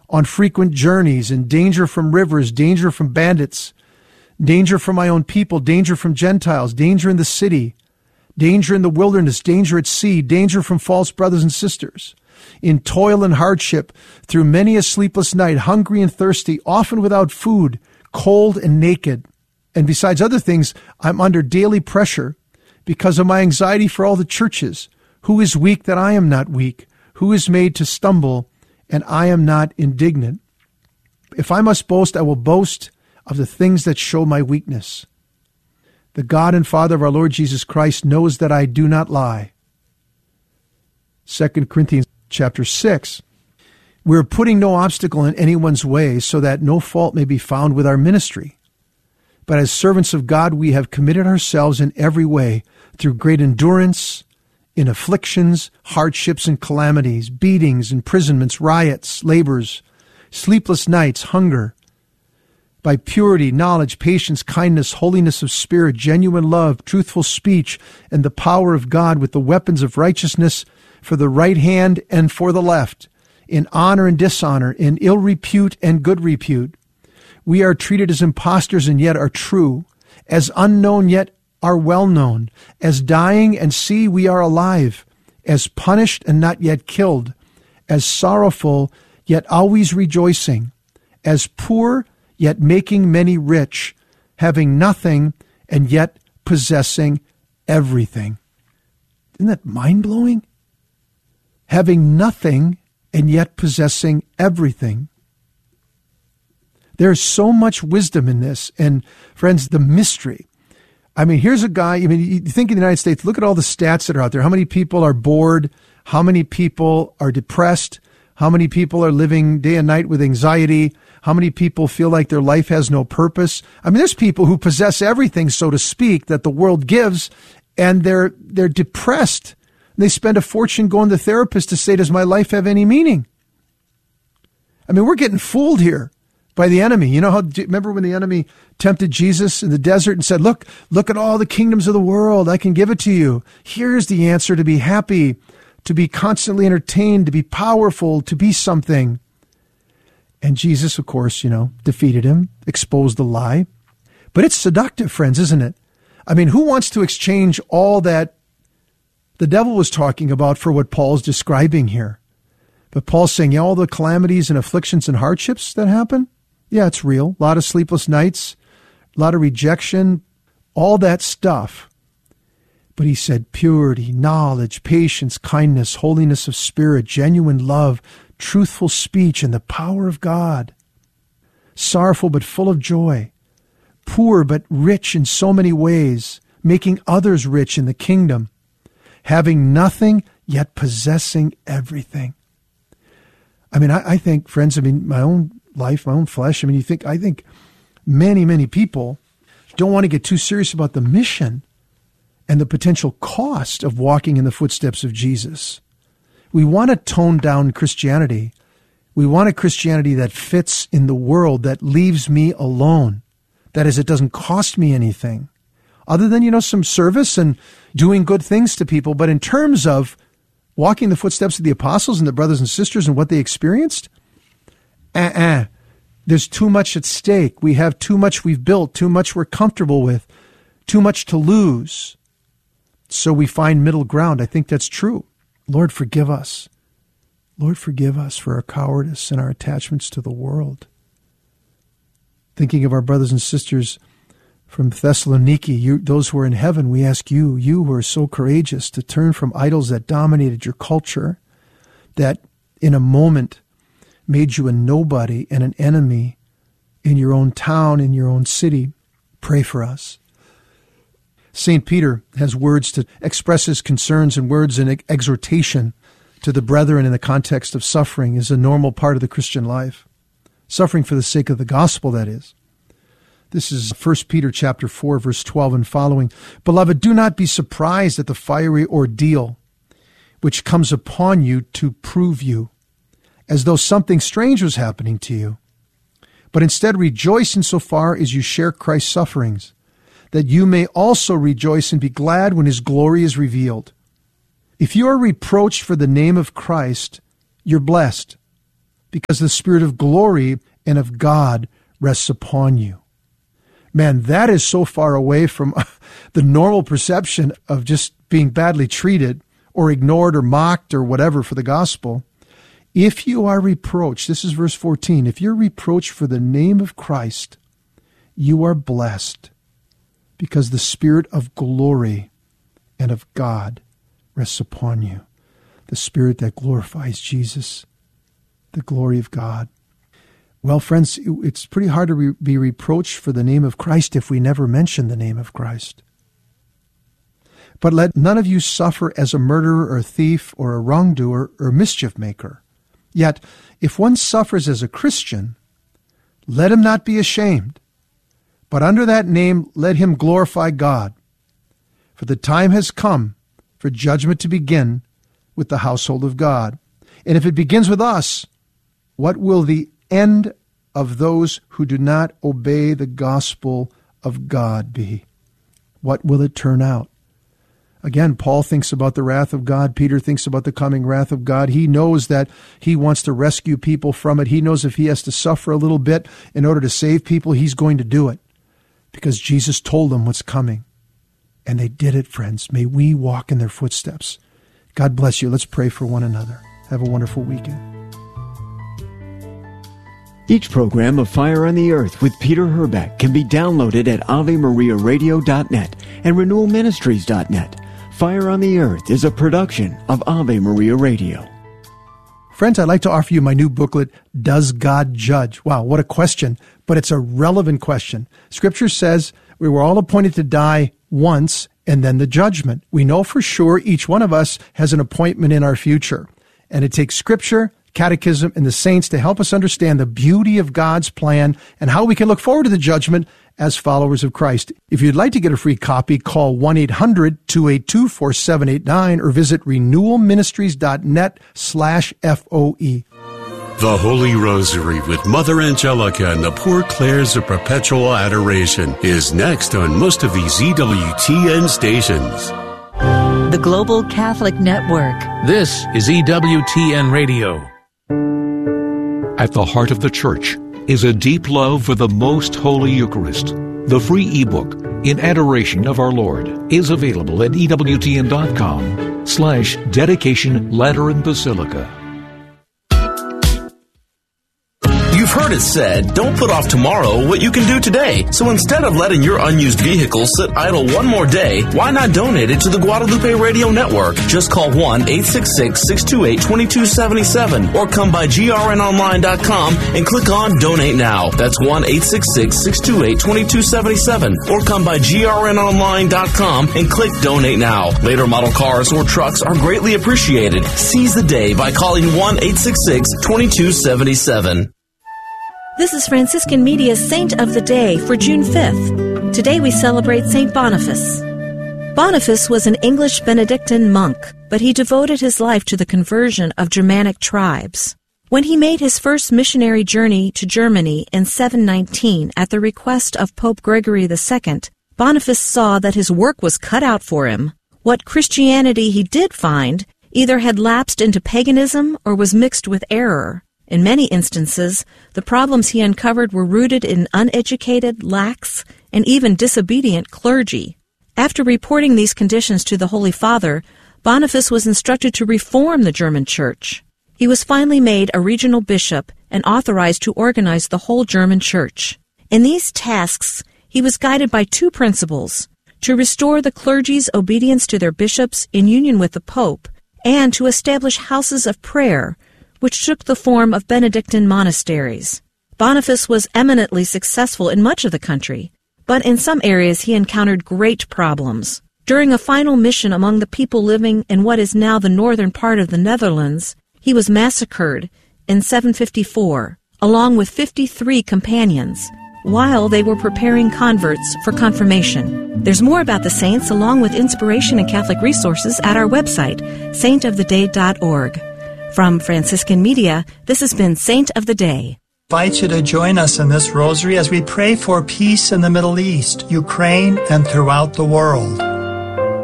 on frequent journeys, in danger from rivers, danger from bandits, danger from my own people, danger from Gentiles, danger in the city, danger in the wilderness, danger at sea, danger from false brothers and sisters, in toil and hardship, through many a sleepless night, hungry and thirsty, often without food, cold and naked. And besides other things, I'm under daily pressure because of my anxiety for all the churches. Who is weak that I am not weak? Who is made to stumble and I am not indignant? If I must boast, I will boast of the things that show my weakness. The God and Father of our Lord Jesus Christ knows that I do not lie. 2 Corinthians chapter 6. We're putting no obstacle in anyone's way so that no fault may be found with our ministry. But as servants of God, we have committed ourselves in every way through great endurance, in afflictions, hardships, and calamities, beatings, imprisonments, riots, labors, sleepless nights, hunger, by purity, knowledge, patience, kindness, holiness of spirit, genuine love, truthful speech, and the power of God with the weapons of righteousness for the right hand and for the left, in honor and dishonor, in ill repute and good repute. We are treated as impostors and yet are true, as unknown yet are well known, as dying and see we are alive, as punished and not yet killed, as sorrowful yet always rejoicing, as poor yet making many rich, having nothing and yet possessing everything. Isn't that mind-blowing? Having nothing and yet possessing everything. There's so much wisdom in this. And friends, the mystery. I mean, here's a guy, you think in the United States, look at all the stats that are out there. How many people are bored? How many people are depressed? How many people are living day and night with anxiety? How many people feel like their life has no purpose? I mean, there's people who possess everything, so to speak, that the world gives, and they're depressed. They spend a fortune going to the therapist to say, does my life have any meaning? I mean, we're getting fooled here by the enemy. You know how, remember when the enemy tempted Jesus in the desert and said, look at all the kingdoms of the world. I can give it to you. Here's the answer to be happy, to be constantly entertained, to be powerful, to be something. And Jesus, of course, defeated him, exposed the lie. But it's seductive, friends, isn't it? I mean, who wants to exchange all that the devil was talking about for what Paul's describing here? But Paul's saying, all the calamities and afflictions and hardships that happen, yeah, it's real. A lot of sleepless nights, a lot of rejection, all that stuff. But he said purity, knowledge, patience, kindness, holiness of spirit, genuine love, truthful speech, and the power of God. Sorrowful but full of joy. Poor but rich in so many ways, making others rich in the kingdom. Having nothing, yet possessing everything. I mean, I think, friends, my own life, my own flesh, I think many, many people don't want to get too serious about the mission and the potential cost of walking in the footsteps of Jesus. We want to tone down Christianity. We want a Christianity that fits in the world, that leaves me alone. That is, it doesn't cost me anything other than, some service and doing good things to people. But in terms of walking the footsteps of the apostles and the brothers and sisters and what they experienced, there's too much at stake. We have too much we've built, too much we're comfortable with, too much to lose. So we find middle ground. I think that's true. Lord, forgive us. Lord, forgive us for our cowardice and our attachments to the world. Thinking of our brothers and sisters from Thessaloniki, those who are in heaven, we ask you who are so courageous, to turn from idols that dominated your culture, that in a moment made you a nobody and an enemy in your own town, in your own city. Pray for us. St. Peter has words to express his concerns, and words in exhortation to the brethren in the context of suffering is a normal part of the Christian life. Suffering for the sake of the gospel, that is. This is 1 Peter chapter 4, verse 12 and following. Beloved, do not be surprised at the fiery ordeal which comes upon you to prove you, as though something strange was happening to you. But instead rejoice insofar as you share Christ's sufferings, that you may also rejoice and be glad when his glory is revealed. If you are reproached for the name of Christ, you're blessed, because the Spirit of glory and of God rests upon you. Man, that is so far away from the normal perception of just being badly treated or ignored or mocked or whatever for the gospel. If you are reproached, this is verse 14, if you're reproached for the name of Christ, you are blessed because the Spirit of glory and of God rests upon you. The Spirit that glorifies Jesus, the glory of God. Well, friends, it's pretty hard to be reproached for the name of Christ if we never mention the name of Christ. But let none of you suffer as a murderer or a thief or a wrongdoer or mischief maker. Yet, if one suffers as a Christian, let him not be ashamed, but under that name let him glorify God. For the time has come for judgment to begin with the household of God. And if it begins with us, what will the end of those who do not obey the gospel of God be? What will it turn out? Again, Paul thinks about the wrath of God. Peter thinks about the coming wrath of God. He knows that he wants to rescue people from it. He knows if he has to suffer a little bit in order to save people, he's going to do it because Jesus told them what's coming. And they did it, friends. May we walk in their footsteps. God bless you. Let's pray for one another. Have a wonderful weekend. Each program of Fire on the Earth with Peter Herbeck can be downloaded at AveMariaRadio.net and RenewalMinistries.net. Fire on the Earth is a production of Ave Maria Radio. Friends, I'd like to offer you my new booklet, Does God Judge? Wow, what a question, but it's a relevant question. Scripture says we were all appointed to die once and then the judgment. We know for sure each one of us has an appointment in our future. And it takes Scripture, Catechism, and the saints to help us understand the beauty of God's plan and how we can look forward to the judgment as followers of Christ. If you'd like to get a free copy, call 1-800-282-4789 or visit renewalministries.net/FOE. The Holy Rosary with Mother Angelica and the Poor Clares of Perpetual Adoration is next on most of these EWTN stations. The Global Catholic Network. This is EWTN Radio. At the heart of the Church is a deep love for the Most Holy Eucharist. The free ebook, In Adoration of Our Lord, is available at EWTN.com/dedication-Lateran-Basilica. You've heard it said, don't put off tomorrow what you can do today. So instead of letting your unused vehicle sit idle one more day, why not donate it to the Guadalupe Radio Network? Just call 1-866-628-2277 or come by grnonline.com and click on Donate Now. That's 1-866-628-2277 or come by grnonline.com and click Donate Now. Later model cars or trucks are greatly appreciated. Seize the day by calling 1-866-2277. This is Franciscan Media's Saint of the Day for June 5th. Today we celebrate St. Boniface. Boniface was an English Benedictine monk, but he devoted his life to the conversion of Germanic tribes. When he made his first missionary journey to Germany in 719 at the request of Pope Gregory II, Boniface saw that his work was cut out for him. What Christianity he did find either had lapsed into paganism or was mixed with error. In many instances, the problems he uncovered were rooted in uneducated, lax, and even disobedient clergy. After reporting these conditions to the Holy Father, Boniface was instructed to reform the German Church. He was finally made a regional bishop and authorized to organize the whole German Church. In these tasks, he was guided by two principles: to restore the clergy's obedience to their bishops in union with the Pope, and to establish houses of prayer, which took the form of Benedictine monasteries. Boniface was eminently successful in much of the country, but in some areas he encountered great problems. During a final mission among the people living in what is now the northern part of the Netherlands, he was massacred in 754, along with 53 companions, while they were preparing converts for confirmation. There's more about the saints, along with inspiration and Catholic resources, at our website, saintoftheday.org. From Franciscan Media, this has been Saint of the Day. I invite you to join us in this rosary as we pray for peace in the Middle East, Ukraine, and throughout the world.